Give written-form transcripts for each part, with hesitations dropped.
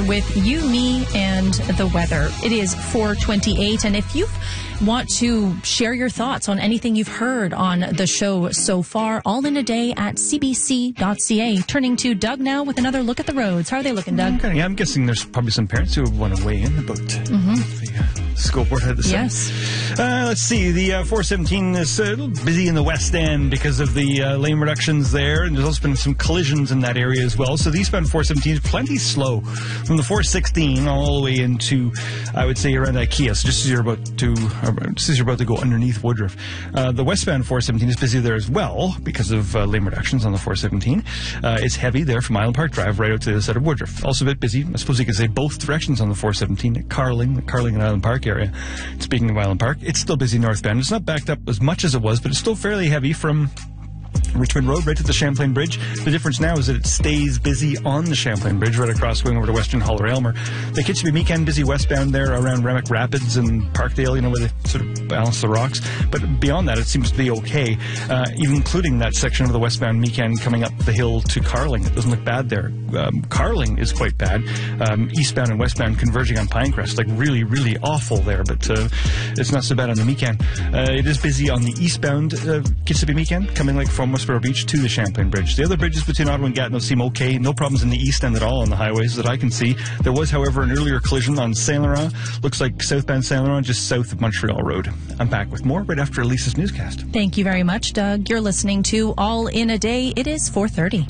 with you, me, and the weather. It is 4:28, and if you want to share your thoughts on anything you've heard on the show so far, all in a day at cbc.ca. Turning to Doug now with another look at the roads. How are they looking, Doug? Yeah, I'm guessing there's probably some parents who want to weigh in about the school board had to say. Yes. Let's see. The 417 is a little busy in the West End because of the lane reductions there, and there's also been some collisions in that area as well. So the eastbound 417 is plenty slow from the 416 all the way into, I would say, around IKEA. So just as you're about to go underneath Woodruff. The westbound 417 is busy there as well because of lane reductions on the 417. It's heavy there from Island Park Drive right out to the other side of Woodruff. Also a bit busy. I suppose you could say both directions on the 417 at Carling and Island Park area. Speaking of Island Park, it's still busy northbound. It's not backed up as much as it was, but it's still fairly heavy from Richmond Road right to the Champlain Bridge. The difference now is that it stays busy on the Champlain Bridge right across going over to Western Hull or Aylmer. The Kitcheby-Meekan busy westbound there around Remick Rapids and Parkdale, where they sort of balance the rocks. But beyond that, it seems to be okay, even including that section of the westbound Meekan coming up the hill to Carling. It doesn't look bad there. Carling is quite bad. Eastbound and westbound converging on Pinecrest, like really, really awful there, but it's not so bad on the Meekan. It is busy on the eastbound Kitcheby-Meekan, coming like from Westboro Beach to the Champlain Bridge. The other bridges between Ottawa and Gatineau seem okay. No problems in the east end at all on the highways that I can see. There was, however, an earlier collision on Saint Laurent. Looks like southbound Saint Laurent just south of Montreal Road. I'm back with more right after Elisa's newscast. Thank you very much, Doug. You're listening to All in a Day. It is 4:30.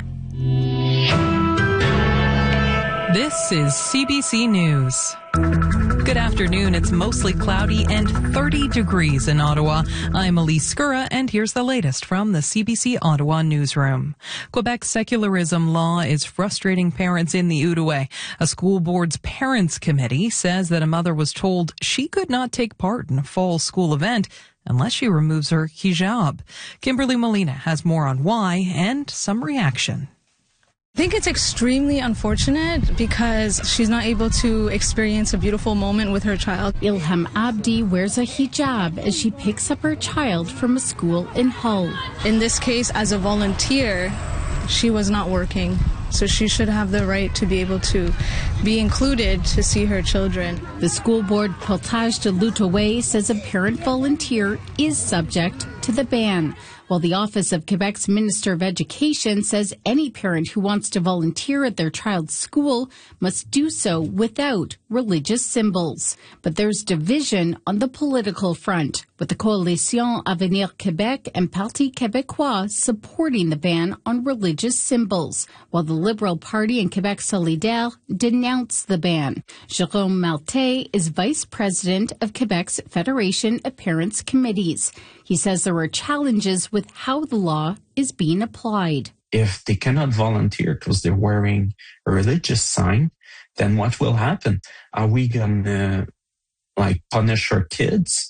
This is CBC News. Good afternoon. It's mostly cloudy and 30 degrees in Ottawa. I'm Elise Skura, and here's the latest from the CBC Ottawa newsroom. Quebec's secularism law is frustrating parents in the Outaouais. A school board's parents committee says that a mother was told she could not take part in a fall school event unless she removes her hijab. Kimberly Molina has more on why and some reaction. I think it's extremely unfortunate because she's not able to experience a beautiful moment with her child. Ilham Abdi wears a hijab as she picks up her child from a school in Hull. In this case, as a volunteer, she was not working, so she should have the right to be able to be included to see her children. The school board Portage de l'Outaouais says a parent volunteer is subject to the ban, while the Office of Quebec's Minister of Education says any parent who wants to volunteer at their child's school must do so without religious symbols. But there's division on the political front, with the Coalition Avenir Québec and Parti Québécois supporting the ban on religious symbols, while the Liberal Party and Québec Solidaire denounce the ban. Jérôme Maltais is vice president of Quebec's Federation of Parents Committees. He says there are challenges with how the law is being applied. If they cannot volunteer because they're wearing a religious sign, then what will happen? Are we going to punish our kids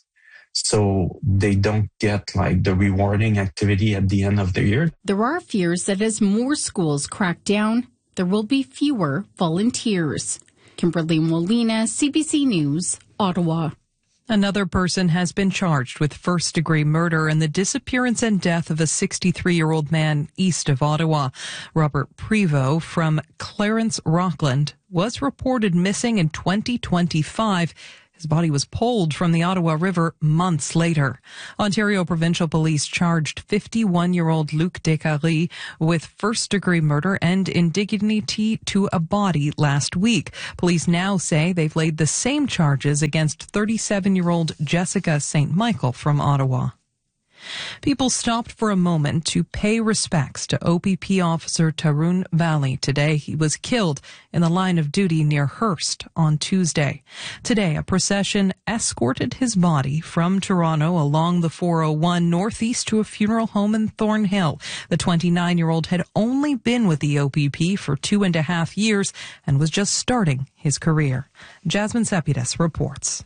so they don't get the rewarding activity at the end of the year? There are fears that as more schools crack down, there will be fewer volunteers. Kimberly Molina, CBC News, Ottawa. Another person has been charged with first-degree murder in the disappearance and death of a 63-year-old man east of Ottawa. Robert Prevost from Clarence Rockland was reported missing in 2025. His body was pulled from the Ottawa River months later. Ontario Provincial Police charged 51-year-old Luc Descaries with first-degree murder and indignity to a body last week. Police now say they've laid the same charges against 37-year-old Jessica St. Michael from Ottawa. People stopped for a moment to pay respects to OPP officer Tarun Valley today. He was killed in the line of duty near Hearst on Tuesday. Today, a procession escorted his body from Toronto along the 401 northeast to a funeral home in Thornhill. The 29-year-old had only been with the OPP for 2.5 years and was just starting his career. Jasmine Sepidas reports.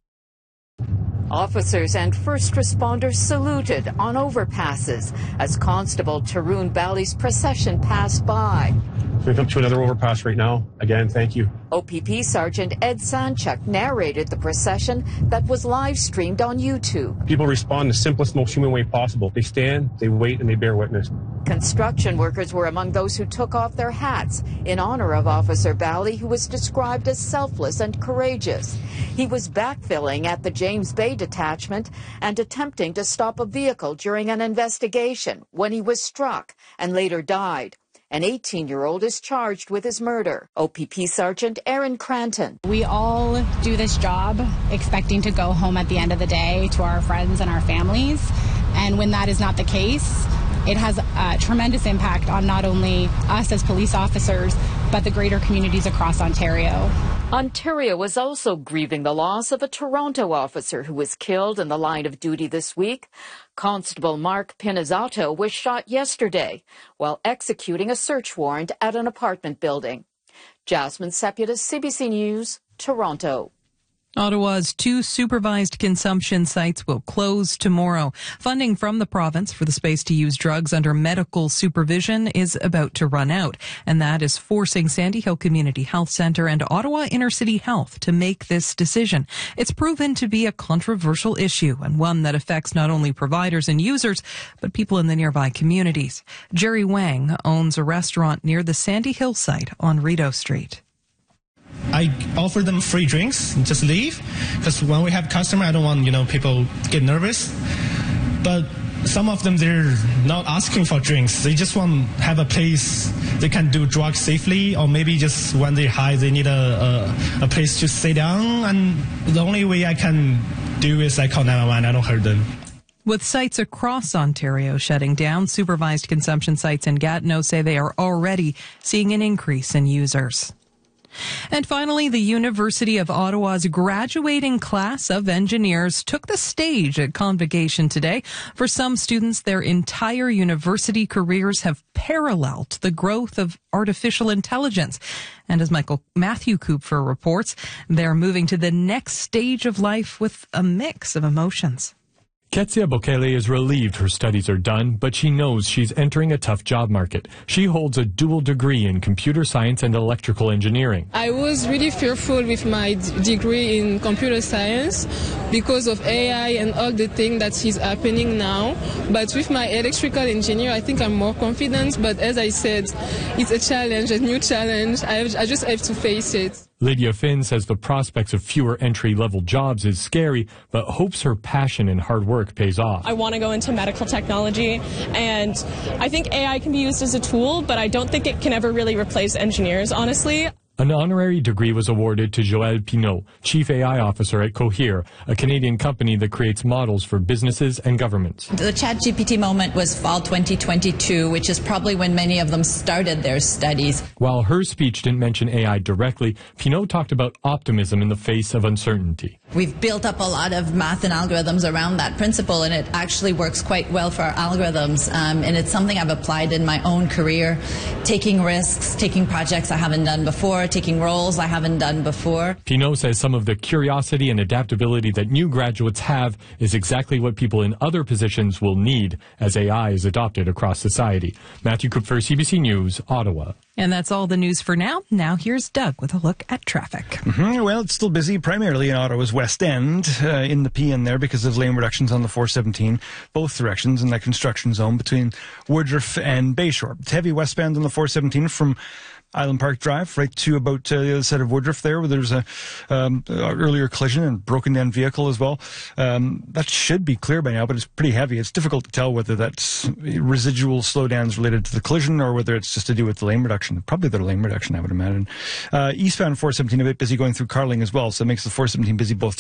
Officers and first responders saluted on overpasses as Constable Tarun Valley's procession passed by. We come to another overpass right now. Again, thank you. OPP Sergeant Ed Sanchuk narrated the procession that was live streamed on YouTube. People respond the simplest, most human way possible. They stand, they wait, and they bear witness. Construction workers were among those who took off their hats in honor of Officer Bally, who was described as selfless and courageous. He was backfilling at the James Bay detachment and attempting to stop a vehicle during an investigation when he was struck and later died. An 18-year-old is charged with his murder. OPP Sergeant Erin Cranton. We all do this job expecting to go home at the end of the day to our friends and our families. And when that is not the case, it has a tremendous impact on not only us as police officers, but the greater communities across Ontario. Ontario was also grieving the loss of a Toronto officer who was killed in the line of duty this week. Constable Mark Pinizzato was shot yesterday while executing a search warrant at an apartment building. Jasmine Sepulveda, CBC News, Toronto. Ottawa's 2 supervised consumption sites will close tomorrow. Funding from the province for the space to use drugs under medical supervision is about to run out, and that is forcing Sandy Hill Community Health Centre and Ottawa Inner City Health to make this decision. It's proven to be a controversial issue and one that affects not only providers and users, but people in the nearby communities. Jerry Wang owns a restaurant near the Sandy Hill site on Rideau Street. I offer them free drinks and just leave, because when we have customer, I don't want, people get nervous. But some of them, they're not asking for drinks. They just want to have a place they can do drugs safely, or maybe just when they're high, they need a place to stay down. And the only way I can do is I call 911. I don't hurt them. With sites across Ontario shutting down, supervised consumption sites in Gatineau say they are already seeing an increase in users. And finally, the University of Ottawa's graduating class of engineers took the stage at Convocation today. For some students, their entire university careers have paralleled the growth of artificial intelligence. And as Matthew Kupfer reports, they're moving to the next stage of life with a mix of emotions. Ketsia Bokele is relieved her studies are done, but she knows she's entering a tough job market. She holds a dual degree in computer science and electrical engineering. I was really fearful with my degree in computer science because of AI and all the things that is happening now. But with my electrical engineer, I think I'm more confident. But as I said, it's a challenge, a new challenge. I just have to face it. Lydia Finn says the prospects of fewer entry-level jobs is scary, but hopes her passion and hard work pays off. I want to go into medical technology, and I think AI can be used as a tool, but I don't think it can ever really replace engineers, honestly. An honorary degree was awarded to Joël Pinault, Chief AI Officer at Cohere, a Canadian company that creates models for businesses and governments. The ChatGPT moment was fall 2022, which is probably when many of them started their studies. While her speech didn't mention AI directly, Pinault talked about optimism in the face of uncertainty. We've built up a lot of math and algorithms around that principle, and it actually works quite well for our algorithms. And it's something I've applied in my own career, taking risks, taking projects I haven't done before, taking roles I haven't done before. Pinault says some of the curiosity and adaptability that new graduates have is exactly what people in other positions will need as AI is adopted across society. Matthew Kupfer, CBC News, Ottawa. And that's all the news for now. Now here's Doug with a look at traffic. Well, it's still busy primarily in Ottawa's West End, in the PN there because of lane reductions on the 417, both directions in that construction zone between Woodruff and Bayshore. It's heavy westbound on the 417 from Island Park Drive right to about the other side of Woodruff there, where there's a earlier collision and broken down vehicle as well. That should be clear by now, but it's pretty heavy. It's difficult to tell whether that's residual slowdowns related to the collision or whether it's just to do with the lane reduction. Probably the lane reduction, I would imagine. Eastbound 417 a bit busy going through Carling as well, so it makes the 417 busy both